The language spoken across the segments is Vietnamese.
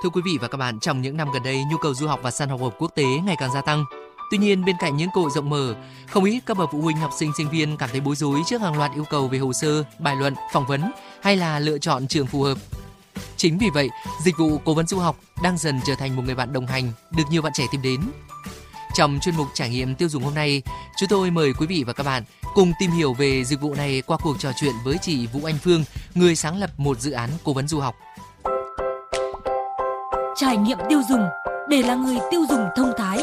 Thưa quý vị và các bạn, trong những năm gần đây, nhu cầu du học và săn học bổng quốc tế ngày càng gia tăng. Tuy nhiên, bên cạnh những cơ hội rộng mở, không ít các bậc phụ huynh học sinh sinh viên cảm thấy bối rối trước hàng loạt yêu cầu về hồ sơ, bài luận, phỏng vấn hay là lựa chọn trường phù hợp. Chính vì vậy, dịch vụ cố vấn du học đang dần trở thành một người bạn đồng hành được nhiều bạn trẻ tìm đến. Trong chuyên mục trải nghiệm tiêu dùng hôm nay, chúng tôi mời quý vị và các bạn cùng tìm hiểu về dịch vụ này qua cuộc trò chuyện với chị Vũ Anh Phương, người sáng lập một dự án cố vấn du học. Trải nghiệm tiêu dùng để là người tiêu dùng thông thái.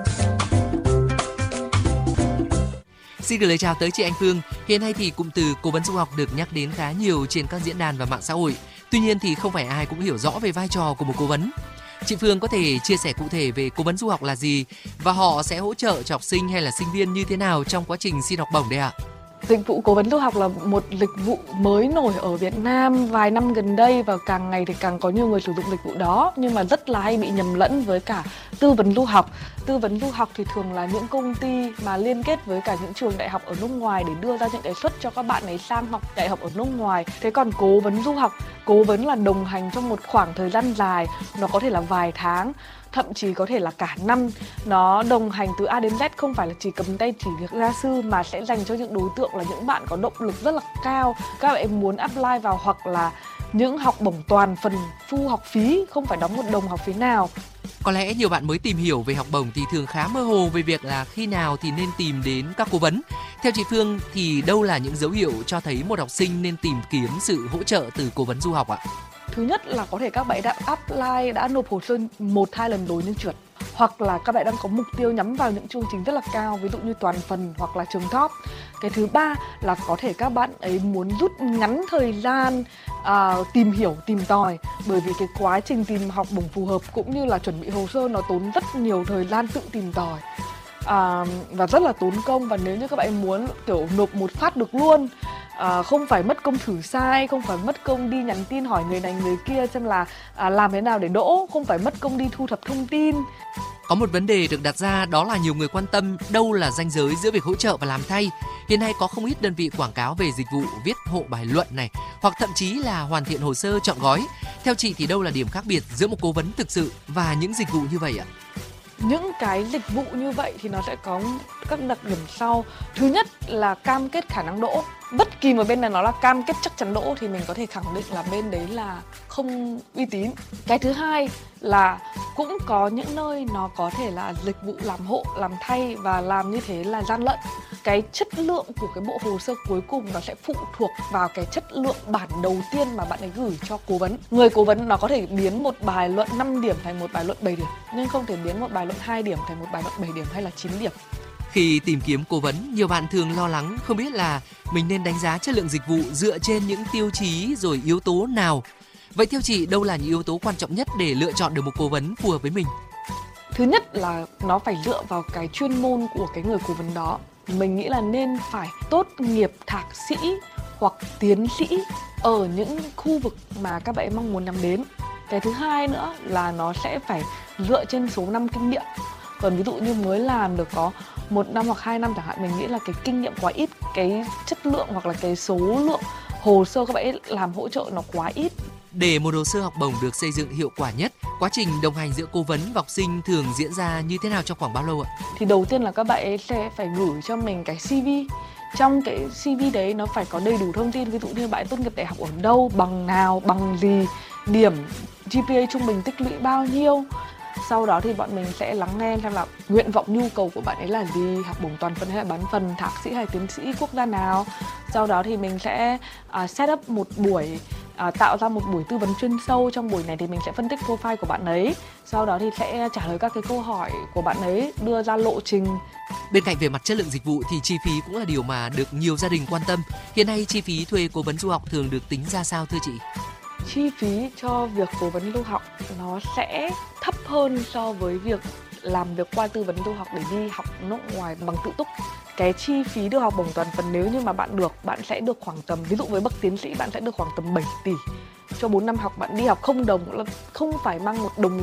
Xin gửi lời chào tới chị Anh Phương. Hiện nay thì cụm từ cố vấn du học được nhắc đến khá nhiều trên các diễn đàn và mạng xã hội. Tuy nhiên thì không phải ai cũng hiểu rõ về vai trò của một cố vấn. Chị Phương có thể chia sẻ cụ thể về cố vấn du học là gì và họ sẽ hỗ trợ cho học sinh hay là sinh viên như thế nào trong quá trình xin học bổng đây ạ? Dịch vụ cố vấn du học là một dịch vụ mới nổi ở Việt Nam vài năm gần đây và càng ngày thì càng có nhiều người sử dụng dịch vụ đó, nhưng mà rất là hay bị nhầm lẫn với cả tư vấn du học. Tư vấn du học thì thường là những công ty mà liên kết với cả những trường đại học ở nước ngoài để đưa ra những cái suất cho các bạn ấy sang học đại học ở nước ngoài. Thế còn cố vấn du học, cố vấn là đồng hành trong một khoảng thời gian dài, nó có thể là vài tháng, thậm chí có thể là cả năm. Nó đồng hành từ A đến Z, không phải là chỉ cầm tay chỉ việc gia sư mà sẽ dành cho những đối tượng là những bạn có động lực rất là cao. Các bạn muốn apply vào hoặc là những học bổng toàn phần full học phí, không phải đóng một đồng học phí nào. Có lẽ nhiều bạn mới tìm hiểu về học bổng thì thường khá mơ hồ về việc là khi nào thì nên tìm đến các cố vấn. Theo chị Phương thì đâu là những dấu hiệu cho thấy một học sinh nên tìm kiếm sự hỗ trợ từ cố vấn du học ạ? Thứ nhất là có thể các bạn đã apply, đã nộp hồ sơ 1-2 lần rồi nhưng trượt. Hoặc là các bạn đang có mục tiêu nhắm vào những chương trình rất là cao, ví dụ như toàn phần hoặc là trường top. Cái thứ ba là có thể các bạn ấy muốn rút ngắn thời gian tìm hiểu, tìm tòi. Bởi vì cái quá trình tìm học bổng phù hợp cũng như là chuẩn bị hồ sơ nó tốn rất nhiều thời gian tự tìm tòi. Và rất là tốn công, và nếu như các bạn muốn kiểu nộp một phát được luôn, không phải mất công thử sai, không phải mất công đi nhắn tin hỏi người này người kia xem là làm thế nào để đỗ, không phải mất công đi thu thập thông tin. Có một vấn đề được đặt ra đó là nhiều người quan tâm đâu là ranh giới giữa việc hỗ trợ và làm thay. Hiện nay có không ít đơn vị quảng cáo về dịch vụ viết hộ bài luận này, hoặc thậm chí là hoàn thiện hồ sơ trọn gói. Theo chị thì đâu là điểm khác biệt giữa một cố vấn thực sự và những dịch vụ như vậy ạ? Những cái dịch vụ như vậy thì nó sẽ có các đặc điểm sau. Thứ nhất là cam kết khả năng đỗ. Bất kỳ một bên nào nó là cam kết chắc chắn đỗ thì mình có thể khẳng định là bên đấy là không uy tín. Cái thứ hai là cũng có những nơi nó có thể là dịch vụ làm hộ, làm thay và làm như thế là gian lận. Cái chất lượng của cái bộ hồ sơ cuối cùng nó sẽ phụ thuộc vào cái chất lượng bản đầu tiên mà bạn ấy gửi cho cố vấn. Người cố vấn nó có thể biến một bài luận 5 điểm thành một bài luận 7 điểm, nhưng không thể biến một bài luận 2 điểm thành một bài luận 7 điểm hay là 9 điểm. Khi tìm kiếm cố vấn, nhiều bạn thường lo lắng không biết là mình nên đánh giá chất lượng dịch vụ dựa trên những tiêu chí rồi yếu tố nào. Vậy theo chị, đâu là những yếu tố quan trọng nhất để lựa chọn được một cố vấn phù hợp với mình? Thứ nhất là nó phải dựa vào cái chuyên môn của cái người cố vấn đó. Mình nghĩ là nên phải tốt nghiệp thạc sĩ hoặc tiến sĩ ở những khu vực mà các bạn mong muốn nhắm đến. Cái thứ hai nữa là nó sẽ phải dựa trên số năm kinh nghiệm. Còn ví dụ như mới làm được có 1 năm hoặc 2 năm chẳng hạn, mình nghĩ là cái kinh nghiệm quá ít, cái chất lượng hoặc là cái số lượng hồ sơ các bạn ấy làm hỗ trợ nó quá ít. Để một hồ sơ học bổng được xây dựng hiệu quả nhất, quá trình đồng hành giữa cố vấn và học sinh thường diễn ra như thế nào, trong khoảng bao lâu ạ? Thì đầu tiên là các bạn ấy sẽ phải gửi cho mình cái CV. Trong cái CV đấy nó phải có đầy đủ thông tin, ví dụ như bạn tốt nghiệp đại học ở đâu, bằng nào, bằng gì, điểm GPA trung bình tích lũy bao nhiêu. Sau đó thì bọn mình sẽ lắng nghe xem là nguyện vọng nhu cầu của bạn ấy là gì, học bổng toàn phần hay là bán phần, thạc sĩ hay tiến sĩ quốc gia nào. Sau đó thì mình sẽ set up một buổi, tạo ra một buổi tư vấn chuyên sâu. Trong buổi này thì mình sẽ phân tích profile của bạn ấy. Sau đó thì sẽ trả lời các cái câu hỏi của bạn ấy, đưa ra lộ trình. Bên cạnh về mặt chất lượng dịch vụ thì chi phí cũng là điều mà được nhiều gia đình quan tâm. Hiện nay chi phí thuê cố vấn du học thường được tính ra sao thưa chị? Chi phí cho việc cố vấn du học nó sẽ thấp hơn so với việc làm việc qua tư vấn du học để đi học nước ngoài bằng tự túc. Cái chi phí được học bổng toàn phần nếu như mà bạn sẽ được khoảng tầm, ví dụ với bậc tiến sĩ bạn sẽ được khoảng tầm 7 tỷ cho 4 năm học. Bạn đi học không đồng, không phải mang một đồng